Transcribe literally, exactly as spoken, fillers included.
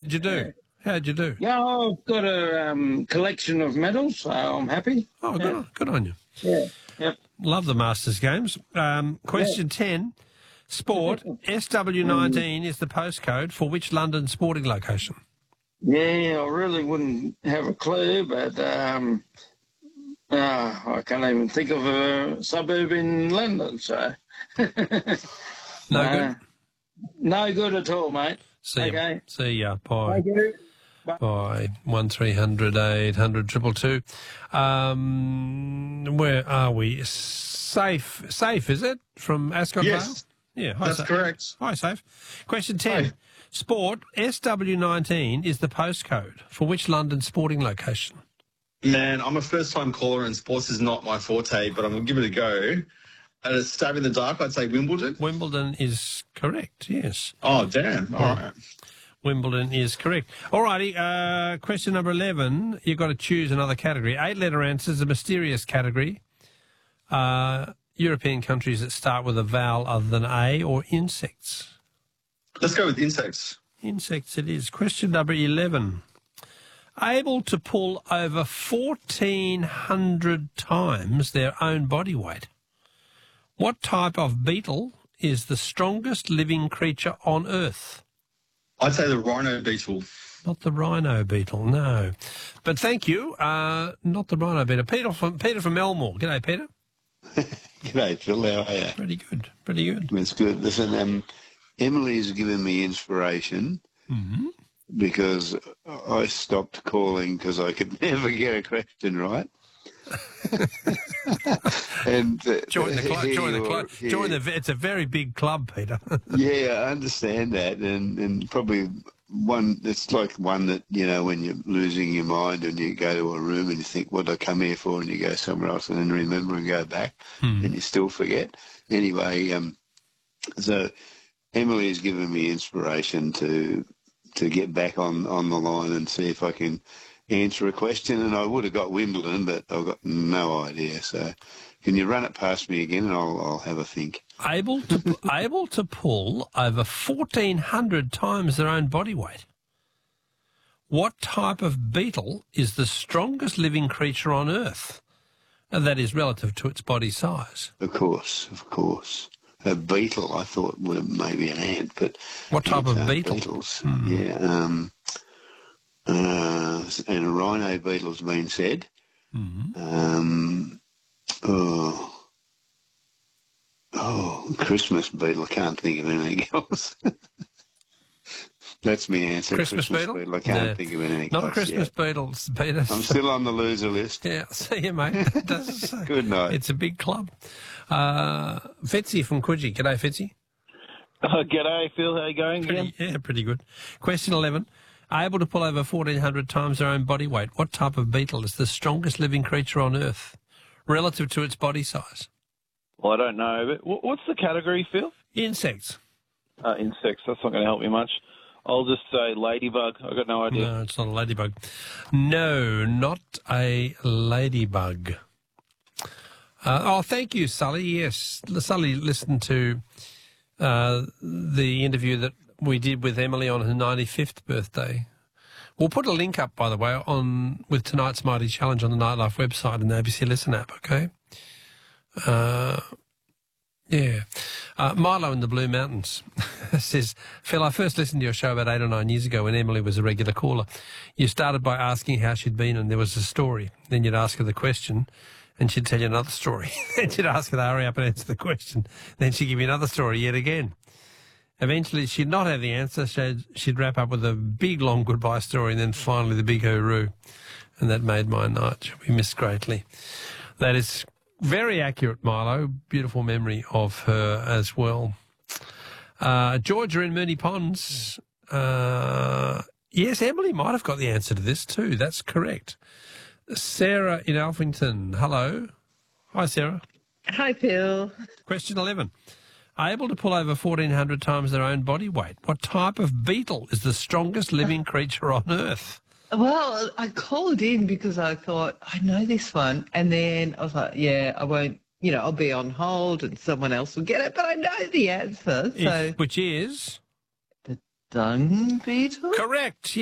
did you do? How did you do? Yeah, I've got a um, collection of medals, so I'm happy. Oh, good, yeah. on, good on you. Yeah, yep. Love the Masters games. Um, question yeah. ten. Sport. S W nineteen is the postcode for which London sporting location? Yeah, I really wouldn't have a clue, but um, uh, I can't even think of a suburb in London, so... no uh, good? No good at all, mate. See okay. ya. See ya. Bye. Thank you. Bye. Bye. one three hundred eight hundred two two two. Um, where are we? Safe. Safe, is it? From Ascot Yes. Vale? Yeah. Hi, That's Safe. correct. Hi, Safe. Question ten. Hi. Sport. S W nineteen is the postcode for which London sporting location? Man, I'm a first-time caller and sports is not my forte, but I'm going to give it a go. At a stab in the dark, I'd say Wimbledon. Wimbledon is correct, yes. Oh, damn. All right. Wimbledon is correct. All righty, uh, question number eleven. You've got to choose another category. Eight-letter answers, a mysterious category. Uh, European countries that start with a vowel other than A, or insects. Let's go with insects. Insects it is. Question number eleven. Able to pull over fourteen hundred times their own body weight. What type of beetle is the strongest living creature on Earth? I'd say the rhino beetle. Not the rhino beetle, no. But thank you. Uh, not the rhino beetle. Peter from Peter from Elmore. G'day, Peter. G'day, Phil. How are you? Pretty good. Pretty good. That's good. Listen, um, Emily's given me inspiration mm-hmm. because I stopped calling because I could never get a question right. and uh, join the club. Join the club. Yeah. Join the. It's a very big club, Peter. Yeah, I understand that, and and probably one. It's like one that, you know, when you're losing your mind and you go to a room and you think, "What did I come here for?" and you go somewhere else and then remember and go back, hmm. and you still forget. Anyway, um, so Emily has given me inspiration to to get back on on the line and see if I can answer a question, and I would have got Wimbledon, but I've got no idea. So, can you run it past me again, and I'll, I'll have a think. Able to able to pull over fourteen hundred times their own body weight. What type of beetle is the strongest living creature on Earth? And that is relative to its body size. Of course, of course. A beetle, I thought, would have maybe an ant, but what type of beetle? Beetles, mm. yeah. Um, Uh, and a rhino beetle's been said. Mm-hmm. Um, oh, oh, Christmas beetle. I can't think of anything else. That's my answer. Christmas, Christmas beetle? beetle. I can't no, think of anything not else. a Christmas yeah. beetle, Peter. I'm still on the loser list. Yeah, see you, mate. Good night. It's a big club. Uh, Fitzy from Coogee. G'day, Fitzy. Uh, g'day, Phil. How you going pretty, again? Yeah, pretty good. Question eleven. Able to pull over fourteen hundred times their own body weight. What type of beetle is the strongest living creature on Earth relative to its body size? Well, I don't know, but what's the category, Phil? Insects. Uh, insects. That's not going to help me much. I'll just say ladybug. I've got no idea. No, it's not a ladybug. No, not a ladybug. Uh, oh, thank you, Sully. Yes, Sully listened to uh, the interview that we did with Emily on her ninety-fifth birthday. We'll put a link up, by the way, on with tonight's Mighty Challenge on the Nightlife website and the A B C Listen app, okay? Uh, yeah. Uh, Milo in the Blue Mountains says, Phil, I first listened to your show about eight or nine years ago when Emily was a regular caller. You started by asking how she'd been and there was a story. Then you'd ask her the question and she'd tell you another story. Then you'd ask her to hurry up and answer the question. Then she'd give you another story yet again. Eventually, she'd not have the answer. She'd, she'd wrap up with a big, long goodbye story and then finally the big hooroo. And that made my night. She'll be missed greatly. That is very accurate, Milo. Beautiful memory of her as well. Uh, Georgia in Moonee Ponds. Uh, yes, Emily might have got the answer to this too. That's correct. Sarah in Alphington. Hello. Hi, Sarah. Hi, Phil. Question eleven. Able to pull over fourteen hundred times their own body weight. What type of beetle is the strongest living creature on Earth? Well, I called in because I thought, I know this one. And then I was like, yeah, I won't, you know, I'll be on hold and someone else will get it. But I know the answer. So. If, which is? The dung beetle? Correct.